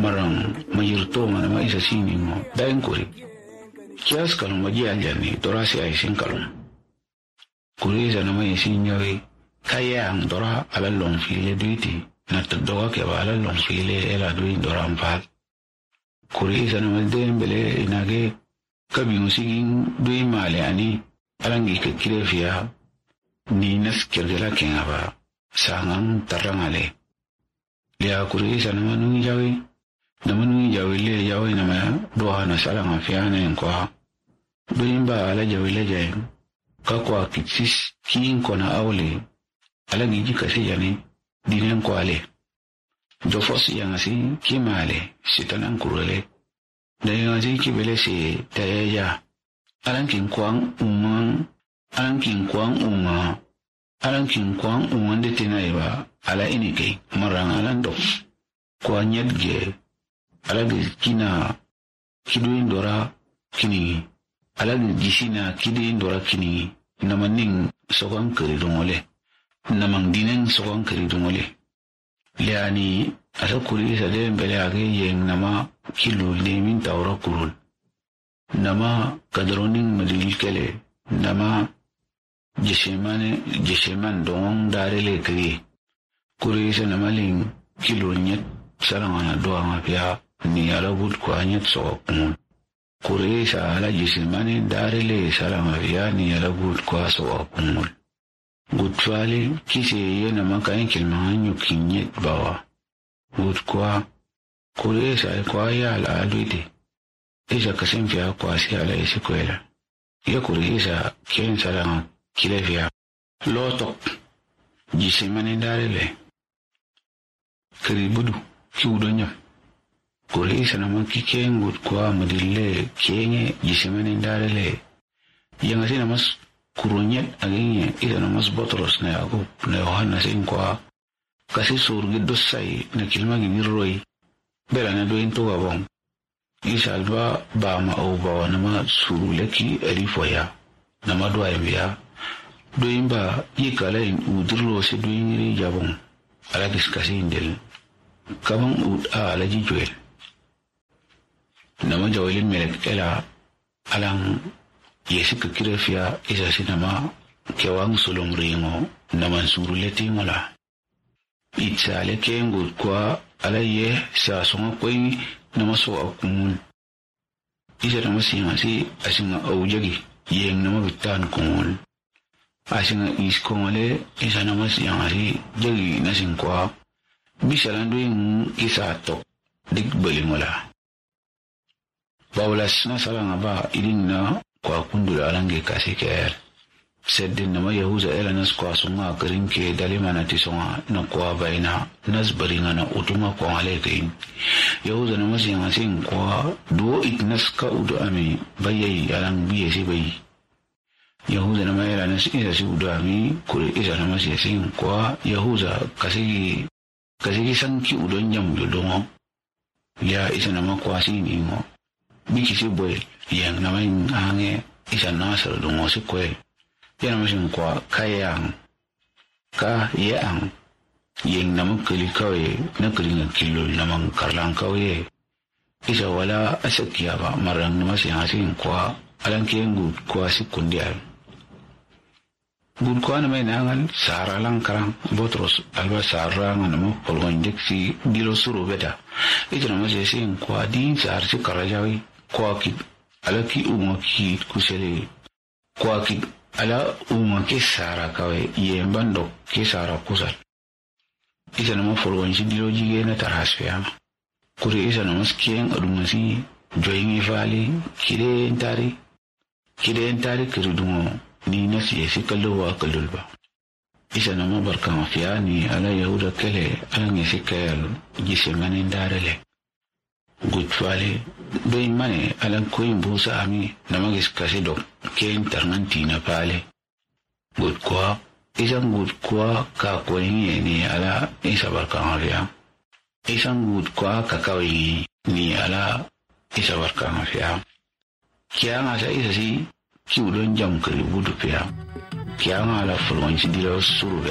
marang mayurto man ma isa sini mo daing kuri kias kalum maji aljani dorasi ay sin kalum kuri isa na may sinyawi kayang dora alalong file duiti na taddoga ke alalong file ela duin dora ampat kuri isa na malden bele inage kabi musigin duin male ani alangi ke kirefia ni nas kirgela kengaba sangang tarangale ya kuri isa na manungi jawi le jawi nama doha na salanga fiana yang kwa duimba ala jawi le jay kakwa kitsis kin kona awle ala giji kasi yani dinen kwa ale jofos yang asi kimale sitanan kurele dari ngaji kibele si taya alang kin kwang unga de tinaiba ala ini kai marang alando kwa nyadge ala kina kiduin dora kini ala gisina kiduin dora kini namaning sokang keri dongole namang dinen sokang keri dongole liani asa kuri sa de mbele age yeng nama kilo de min tawra kurul nama kadroning madil kele nama jesheman dong darele kri kuri sa namaling kilo nyet sarangana doa ngapia ni ala gud kwa nyet so kuri sa ala jesheman darele sarangapia ni ala gud kwa so kumul gud fali kise ye nama kain kilmangan yukin nyet bawa gud kwa kuri sa kwa ya ala aluide isa kasimfia kwa si ala isi kwela ya kuri isa kien saranga kilefia lotok jesheman darele kri budu kiudonya kuri isa nama kikeng gud kwa madille kienge jesheman darele yang asi namas kuronyet agenye isa namas botros na aku na yohana sin kwa kasi surgi dosai na kilma giniroi bela na doin to gabon isa alba ba ma au ba nama suruleki erifoya nama doa ya doin ba yikalain udurlo se doin ri jabon ala diskasi indel kabang ud ala jijuel nama jawilin melek ela alang yesi kirefia isa sinama kewang sulong ringo naman suruleti ngola itsale kengu kwa alaye sa songa koi nama so akumul isa nama si asinga aujagi yeng nama bitan kumul asinga iskongole isa nama si jagi nasin kwa bisalandu yung isa tok dik balingola bawlas na salanga ba iding na kwa kundula alange kasi ker seddin nama yahuza ela nas kwa sunga kerinke dalima na tisonga na kwa baina nas baringa na utuma kwa alekain yahuza nama sing kwa duo itnas ka udu ami bayai alang biye si bayi yahuza nama ela nas isa si udu ami kuri isa nama sing kwa yahuza kasi sanki udon nyam jodongo ya isa nama kwa sini ngo biki si boy yang nama yung hange isa nasar dungo si kwe yan naman kwa kayang yang nama kali kawe na kalinga kilo namang karlang kawe isa wala asakya ba marang nama siyang kwa alang kiyang gud kwa si kundial gud kwa naman nangan sara lang karang botros alba sara nga nama polgonjek si dilo suru beda ito naman siyang kwa din sar si karajawi kwa kit alaki umaki kusele kwa kit ala umaki sara kawe yembando ki sara kusal isa nama folgonji dilo jige na tarasfia kuri isa nama skien adumasi joyingi fali kide entari kiridungo ni nasi esi kalluwa kallulba isa nama barkama fia ni ala yahuda kele ala ngesi kayal jisemani ndarele gudfale doy mane alan koyin busa ami namagis kasi dok ken tarnantina pale gudkwa isang gudkwa ka koyin ni ala isa barkang afia isang gudkwa ka kawin ni ala isa barkang afia kya nga sa isa si kiudon jam kali budu pia kya nga ala fulon si dilo suru